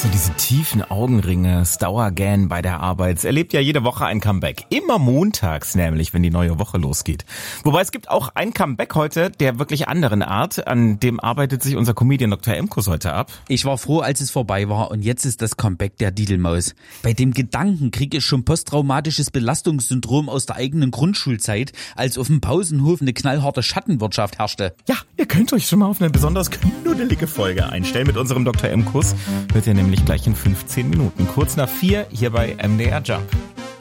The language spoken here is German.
So diese tiefen Augenringe, Stauergän bei der Arbeit. Es erlebt ja jede Woche ein Comeback. Immer montags nämlich, wenn die neue Woche losgeht. Wobei es gibt auch ein Comeback heute der wirklich anderen Art. An dem arbeitet sich unser Comedian Dr. Emkus heute ab. Ich war froh, als es vorbei war und jetzt ist das Comeback der Didelmaus. Bei dem Gedanken kriege ich schon posttraumatisches Belastungssyndrom aus der eigenen Grundschulzeit, als auf dem Pausenhof eine knallharte Schattenwirtschaft herrschte. Ja, ihr könnt euch schon mal auf eine besonders knuddelige Folge einstellen mit unserem Dr. Emkus. Wird ja nämlich gleich in 15 Minuten. Kurz nach 4 hier bei MDR Jump.